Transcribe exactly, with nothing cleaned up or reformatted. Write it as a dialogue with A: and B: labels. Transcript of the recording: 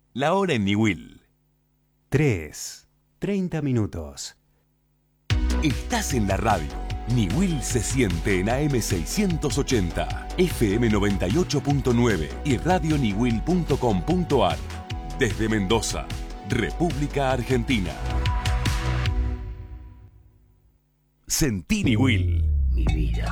A: La hora en Niwil.
B: tres. treinta minutos.
A: Estás en la radio. Niwil se siente en A M seiscientos ochenta, F M noventa y ocho punto nueve y radio niwil punto com punto ar. Desde Mendoza, República Argentina. Sentí Niwil. Mi vida.